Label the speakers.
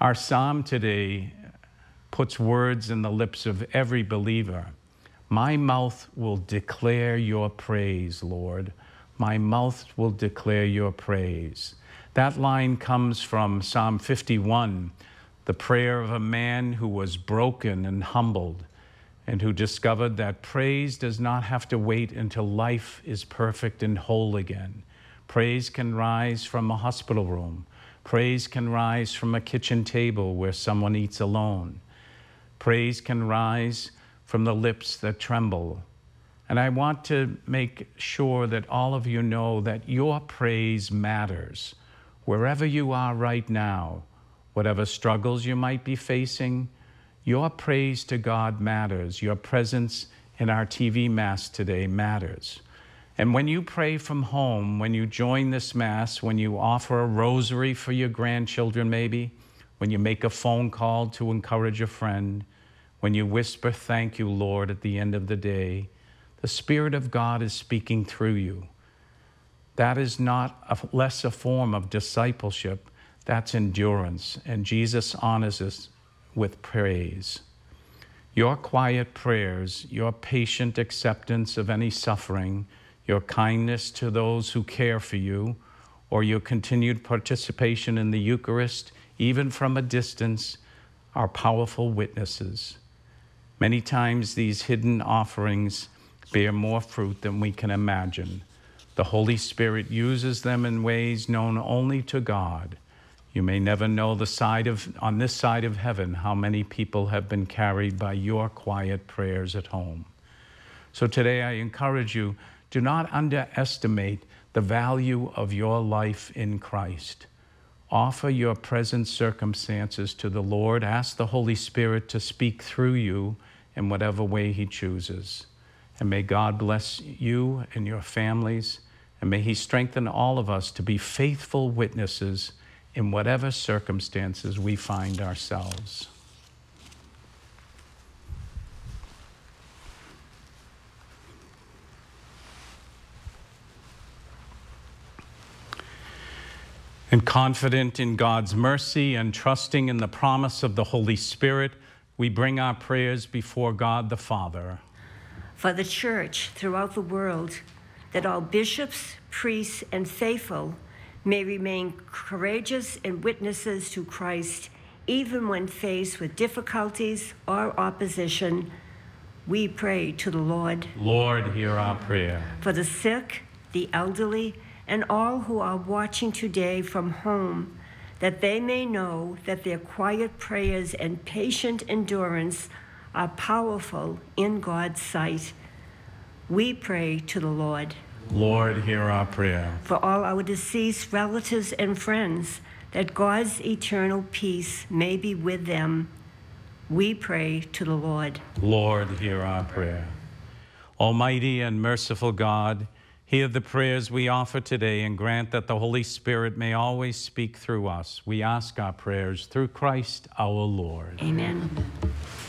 Speaker 1: Our psalm today puts words in the lips of every believer. My mouth will declare your praise, Lord. My mouth will declare your praise. That line comes from Psalm 51, the prayer of a man who was broken and humbled, and who discovered that praise does not have to wait until life is perfect and whole again. Praise can rise from a hospital room. Praise can rise from a kitchen table where someone eats alone. Praise can rise from the lips that tremble. And I want to make sure that all of you know that your praise matters. Wherever you are right now, whatever struggles you might be facing, your praise to God matters. Your presence in our TV Mass today matters. And when you pray from home, when you join this Mass, when you offer a rosary for your grandchildren maybe, when you make a phone call to encourage a friend, when you whisper, "Thank you, Lord," at the end of the day, the Spirit of God is speaking through you. That is not less a form of discipleship, that's endurance, and Jesus honors us with praise. Your quiet prayers, your patient acceptance of any suffering, your kindness to those who care for you, or your continued participation in the Eucharist, even from a distance, are powerful witnesses. Many times these hidden offerings bear more fruit than we can imagine. The Holy Spirit uses them in ways known only to God. You may never know on this side of heaven how many people have been carried by your quiet prayers at home. So today I encourage you, do not underestimate the value of your life in Christ. Offer your present circumstances to the Lord. Ask the Holy Spirit to speak through you in whatever way He chooses. And may God bless you and your families, and may He strengthen all of us to be faithful witnesses in whatever circumstances we find ourselves. And confident in God's mercy and trusting in the promise of the Holy Spirit, we bring our prayers before God the Father.
Speaker 2: For the Church throughout the world, that all bishops, priests, and faithful may remain courageous and witnesses to Christ, even when faced with difficulties or opposition, we pray to the Lord.
Speaker 1: Lord, hear our prayer.
Speaker 2: For the sick, the elderly, and all who are watching today from home, that they may know that their quiet prayers and patient endurance are powerful in God's sight, we pray to the Lord.
Speaker 1: Lord, hear our prayer.
Speaker 2: For all our deceased relatives and friends, that God's eternal peace may be with them, we pray to the Lord.
Speaker 1: Lord, hear our prayer. Almighty and merciful God, hear the prayers we offer today and grant that the Holy Spirit may always speak through us. We ask our prayers through Christ our Lord.
Speaker 2: Amen.